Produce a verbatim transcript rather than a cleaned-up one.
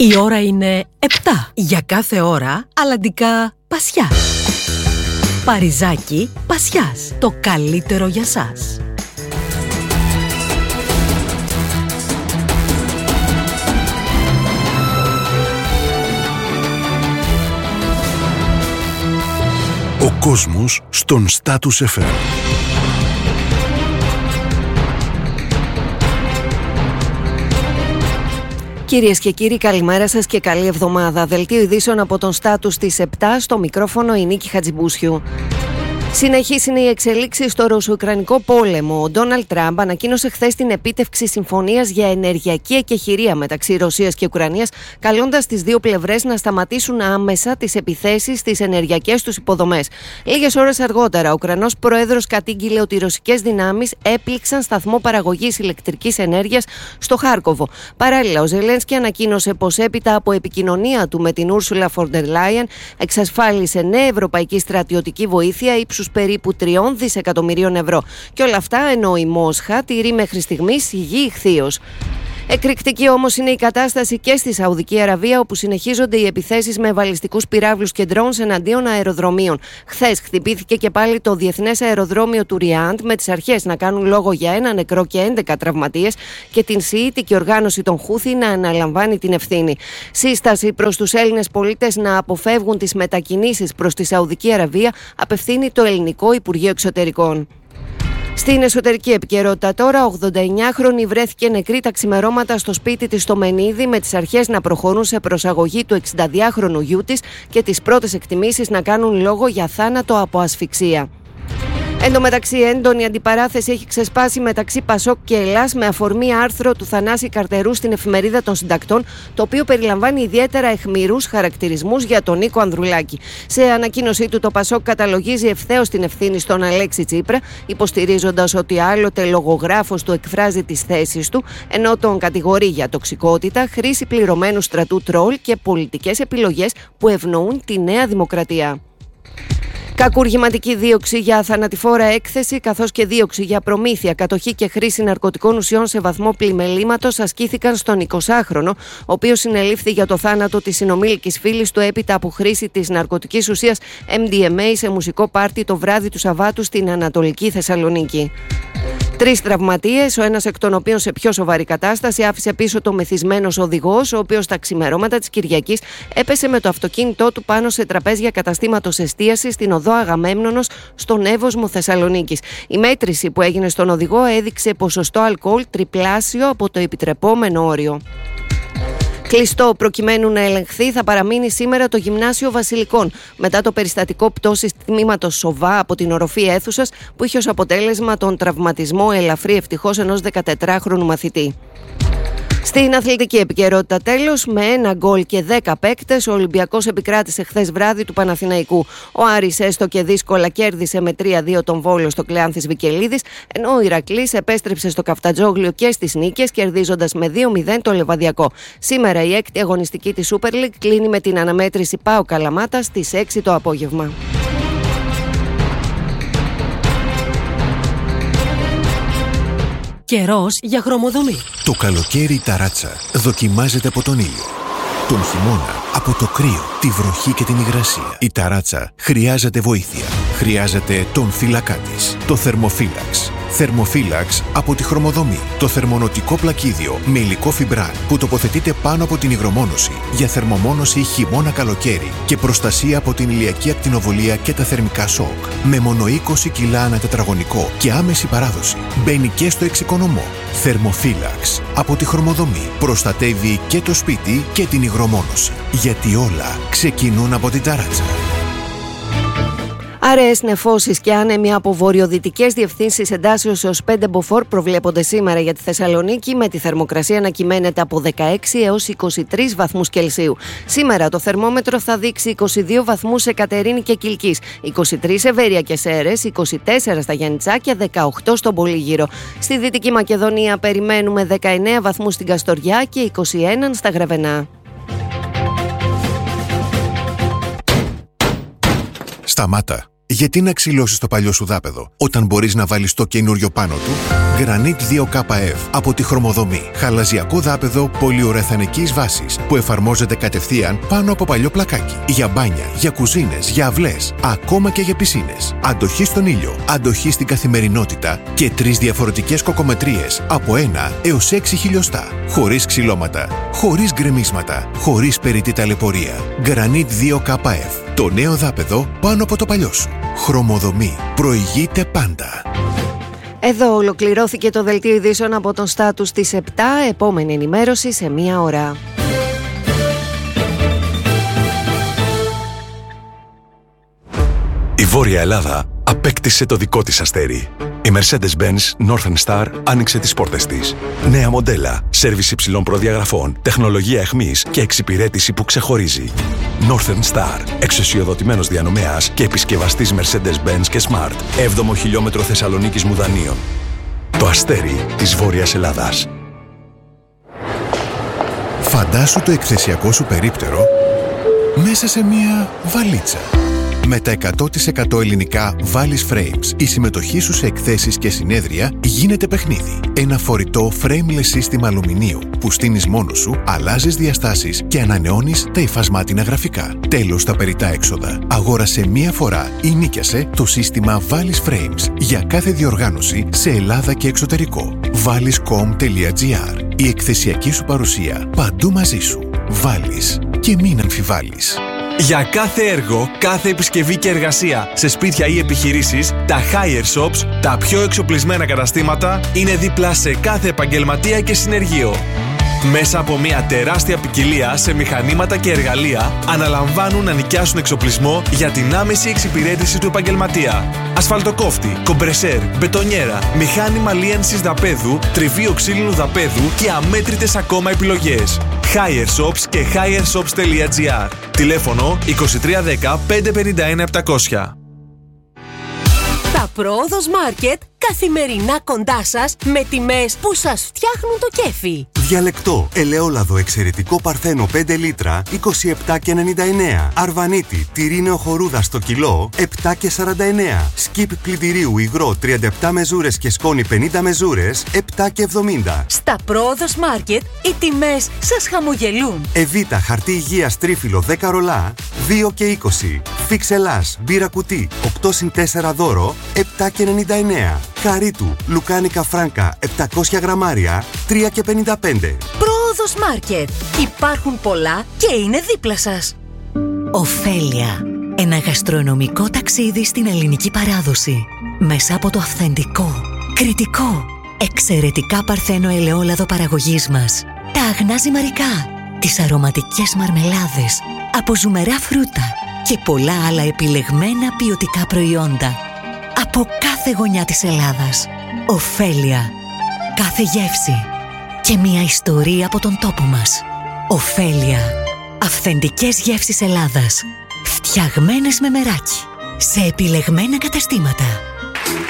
Η ώρα είναι επτά. Για κάθε ώρα, αλλαντικά Πασιά. Παριζάκι Πασιάς. Το καλύτερο για σας. Ο κόσμος στον Status εφ εμ. Κυρίες και κύριοι, καλημέρα σας και καλή εβδομάδα. Δελτίο ειδήσεων από τον Status της επτά, στο μικρόφωνο η Νίκη Χατζιμπούσιου. Συνεχής είναι η εξελίξη στο ρωσο-ουκρανικό πόλεμο. Ο Ντόναλντ Τραμπ ανακοίνωσε χθες την επίτευξη συμφωνίας για ενεργειακή εκεχηρία μεταξύ Ρωσίας και Ουκρανίας, καλώντας τις δύο πλευρές να σταματήσουν άμεσα τις επιθέσεις στις ενεργειακές τους υποδομές. Λίγες ώρες αργότερα, ο Ουκρανός πρόεδρος κατήγγειλε ότι οι ρωσικές δυνάμεις έπληξαν σταθμό παραγωγής ηλεκτρικής ενέργειας στο Χάρκοβο. Παράλληλα, ο Ζελένσκι ανακοίνωσε πως έπειτα από επικοινωνία του με την Ούρσουλα Φοντερ Λάιεν εξασφάλισε νέα ευρωπαϊκή στρατιωτική βοήθεια ύψους περίπου τριών δισεκατομμυρίων ευρώ. Και όλα αυτά ενώ η Μόσχα τηρεί μέχρι στιγμής υγιή ηχθείως. Εκρηκτική όμως είναι η κατάσταση και στη Σαουδική Αραβία, όπου συνεχίζονται οι επιθέσεις με βαλιστικούς πυράβλους και ντρόουνς εναντίον αεροδρομίων. Χθες χτυπήθηκε και πάλι το διεθνές αεροδρόμιο του Ριάντ, με τις αρχές να κάνουν λόγο για ένα νεκρό και έντεκα τραυματίες και την σιήτικη οργάνωση των Χούθη να αναλαμβάνει την ευθύνη. Σύσταση προς τους Έλληνες πολίτες να αποφεύγουν τις μετακινήσεις προς τη Σαουδική Αραβία απευθύνει το Ελληνικό Υπουργείο Εξωτερικών. Στην εσωτερική επικαιρότητα τώρα, ογδονταεννιάχρονη βρέθηκε νεκρή τα ξημερώματα στο σπίτι της στο Μενίδη, με τις αρχές να προχωρούν σε προσαγωγή του εξηνταδυάχρονου γιού της και τις πρώτες εκτιμήσεις να κάνουν λόγο για θάνατο από ασφυξία. Εν τω μεταξύ, έντονη αντιπαράθεση έχει ξεσπάσει μεταξύ Πασόκ και Ελλάς με αφορμή άρθρο του Θανάση Καρτερού στην Εφημερίδα των Συντακτών, το οποίο περιλαμβάνει ιδιαίτερα αιχμηρούς χαρακτηρισμούς για τον Νίκο Ανδρουλάκη. Σε ανακοίνωσή του, το Πασόκ καταλογίζει ευθέως την ευθύνη στον Αλέξη Τσίπρα, υποστηρίζοντας ότι άλλοτε λογογράφος του εκφράζει τις θέσεις του, ενώ τον κατηγορεί για τοξικότητα, χρήση πληρωμένου στρατού τρόλ και πολιτικές επιλογές που ευνοούν τη Νέα Δημοκρατία. Κακουργηματική δίωξη για θανατηφόρα έκθεση, καθώς και δίωξη για προμήθεια, κατοχή και χρήση ναρκωτικών ουσιών σε βαθμό πλημελήματος ασκήθηκαν στον εικοσάχρονο, ο οποίος συνελήφθη για το θάνατο της συνομήλικης φίλης του έπειτα από χρήση της ναρκωτικής ουσίας εμ ντι εμ έι σε μουσικό πάρτι το βράδυ του Σαββάτου στην Ανατολική Θεσσαλονίκη. Τρεις τραυματίες, ο ένας εκ των οποίων σε πιο σοβαρή κατάσταση, άφησε πίσω το μεθυσμένος οδηγός, ο οποίος τα ξημερώματα της Κυριακής έπεσε με το αυτοκίνητό του πάνω σε τραπέζια καταστήματος εστίασης στην οδό Αγαμέμνονος στον Εύωσμο Θεσσαλονίκης. Η μέτρηση που έγινε στον οδηγό έδειξε ποσοστό αλκοόλ τριπλάσιο από το επιτρεπόμενο όριο. Κλειστό προκειμένου να ελεγχθεί θα παραμείνει σήμερα το Γυμνάσιο Βασιλικών, μετά το περιστατικό πτώσης τμήματος Σοβά από την οροφή αίθουσας που είχε ως αποτέλεσμα τον τραυματισμό ελαφρύ ευτυχώς ενός δεκατετράχρονου μαθητή. Στην αθλητική επικαιρότητα τέλος, με ένα γκολ και δέκα παίκτες, ο Ολυμπιακός επικράτησε χθες βράδυ του Παναθηναϊκού. Ο Άρης έστω και δύσκολα κέρδισε με τρία δύο τον Βόλο στο Κλεάνθης Βικελίδης, ενώ ο Ηρακλής επέστρεψε στο Καφτατζόγλιο και στις νίκες, κερδίζοντας με δύο μηδέν το Λεβαδιακό. Σήμερα η έκτη αγωνιστική της Super League κλείνει με την αναμέτρηση ΠΑΟΚ Καλαμάτα στις έξι το απόγευμα. Καιρός για χρωμοδομή. Το καλοκαίρι η ταράτσα δοκιμάζεται από τον ήλιο. Τον χειμώνα από το κρύο, τη βροχή και την υγρασία. Η ταράτσα χρειάζεται βοήθεια. Χρειάζεται τον φύλακά της. Το θερμοφύλαξ. Θερμοφύλαξ από τη Χρωμοδομή. Το θερμονοτικό πλακίδιο με υλικό φιμπράν που τοποθετείται πάνω από την υγρομόνωση για θερμομόνωση χειμώνα-καλοκαίρι και προστασία από την ηλιακή ακτινοβολία και τα θερμικά σοκ. Με μόνο είκοσι κιλά ανά τετραγωνικό και άμεση παράδοση. Μπαίνει και στο εξοικονομώ. Θερμοφύλαξ από τη Χρωμοδομή. Προστατεύει και το σπίτι και την υγρομόνωση. Γιατί όλα ξεκινούν από την ταράτσα. Αραιές νεφώσεις και άνεμοι από βορειοδυτικές διευθύνσεις εντάσσεως έως πέντε μποφόρ προβλέπονται σήμερα για τη Θεσσαλονίκη, με τη θερμοκρασία να κυμαίνεται από δεκαέξι έως είκοσι τρεις βαθμούς Κελσίου. Σήμερα το θερμόμετρο θα δείξει είκοσι δύο βαθμούς σε Κατερίνη και Κιλκής, είκοσι τρεις σε Βέρεια και Σέρρες, είκοσι τέσσερα στα Γιαννιτσάκια, δεκαοκτώ στον Πολύγυρο. Στη Δυτική Μακεδονία περιμένουμε δεκαεννέα βαθμούς στην Καστοριά και είκοσι ένα στα Γραβενά. Σταμάτα. Γιατί να ξυλώσεις το παλιό σου δάπεδο, όταν μπορείς να βάλεις το καινούριο πάνω του? Granit δύο K F από τη Χρωμοδομή. Χαλαζιακό δάπεδο πολυουρεθανικής βάσης που εφαρμόζεται κατευθείαν πάνω από παλιό πλακάκι. Για μπάνια, για κουζίνες, για αυλές, ακόμα και για πισίνες. Αντοχή στον ήλιο, αντοχή στην καθημερινότητα και τρεις διαφορετικές κοκομετρίες από ένα έως έξι χιλιοστά. Χωρίς ξυλώματα, χωρίς γκρεμίσματα, χωρίς περιττή ταλαιπωρία. Granit δύο K F. Το νέο δάπεδο πάνω από το παλιό σου. Χρωμοδομή. Προηγείται πάντα. Εδώ ολοκληρώθηκε το δελτίο ειδήσεων από τον Στάτους της επτά. Επόμενη ενημέρωση σε μία ώρα. Η Βόρεια Ελλάδα απέκτησε το δικό της αστέρι. Η Mercedes-Benz Northern Star άνοιξε τις πόρτες της. Νέα μοντέλα, σέρβις υψηλών προδιαγραφών, τεχνολογία εχμής και εξυπηρέτηση που ξεχωρίζει. Northern Star, εξουσιοδοτημένος διανομέας και επισκευαστής Mercedes-Benz και Smart. έβδομο χιλιόμετρο Θεσσαλονίκης Μουδανίων. Το αστέρι της Βόρειας Ελλάδας. Φαντάσου το εκθεσιακό σου περίπτερο μέσα σε μία βαλίτσα. Με τα εκατό τοις εκατό ελληνικά Valis Frames, η συμμετοχή σου σε εκθέσεις και συνέδρια γίνεται παιχνίδι. Ένα φορητό frameless σύστημα αλουμινίου που στείνεις μόνος σου, αλλάζεις διαστάσεις και ανανεώνεις τα υφασμάτινα γραφικά. Τέλος τα περιττά έξοδα. Αγόρασε μία φορά ή νίκιασε το σύστημα Valis Frames για κάθε διοργάνωση σε Ελλάδα και εξωτερικό. valis τελεία com τελεία gr. Η εκθεσιακή σου παρουσία παντού μαζί σου. Valis. Και μην αμφιβάλλεις. Για κάθε έργο, κάθε επισκευή και εργασία σε σπίτια ή επιχειρήσεις, τα Hire Shops, τα πιο εξοπλισμένα καταστήματα, είναι δίπλα σε κάθε επαγγελματία και συνεργείο. Μέσα από μια τεράστια ποικιλία σε μηχανήματα και εργαλεία, αναλαμβάνουν να νοικιάσουν εξοπλισμό για την άμεση εξυπηρέτηση του επαγγελματία. Ασφαλτοκόφτη, κομπρεσέρ, μπετονιέρα, μηχάνημα λίανσης δαπέδου, τριβείο ξύλινου δαπέδου και αμέτρητες ακόμα επιλογές. Hire Shops και hire shops τελεία gr. Τηλέφωνο είκοσι τρία δέκα πεντακόσια πενήντα ένα επτακόσια. Τα Πρόοδος Μάρκετ καθημερινά κοντά σας με τιμές που σας φτιάχνουν το κέφι. Διαλεκτό, ελαιόλαδο εξαιρετικό παρθένο πέντε λίτρα είκοσι επτά και ενενήντα εννέα. Αρβανίτη, τυρί νεοχορούδα στο κιλό επτά και σαράντα εννέα. Σκιπ πλυντηρίου υγρό τριάντα επτά μεζούρες και σκόνη πενήντα μεζούρες επτά και εβδομήντα. Στα Πρόοδος Μάρκετ οι τιμές σας χαμογελούν. Εβίτα χαρτί υγείας τρίφυλλο δέκα ρολά δύο και είκοσι. Φίξ Ελλάς μπύρα κουτί οκτώ συν τέσσερα δώρο επτά και ενενήντα εννέα. Καρίτου λουκάνικα φράνκα επτακόσια γραμμάρια τρία και πενήντα πέντε. Πρόοδος Μάρκετ. Υπάρχουν πολλά και είναι δίπλα σας. Οφέλια. Ένα γαστρονομικό ταξίδι στην ελληνική παράδοση. Μέσα από το αυθεντικό, κριτικό, εξαιρετικά παρθένο ελαιόλαδο παραγωγής μας. Τα αγνά ζυμαρικά, τις αρωματικές μαρμελάδες, από ζουμερά φρούτα και πολλά άλλα επιλεγμένα ποιοτικά προϊόντα. Από κάθε γωνιά της Ελλάδας. Οφέλια. Κάθε γεύση και μια ιστορία από τον τόπο μας. Οφέλια. Αυθεντικές γεύσεις Ελλάδας. Φτιαγμένες με μεράκι. Σε επιλεγμένα καταστήματα.